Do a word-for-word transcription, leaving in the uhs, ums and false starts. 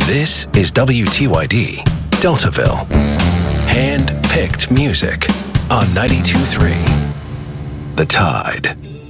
This is W T Y D, Deltaville. Hand-picked music on ninety-two point three. The Tide.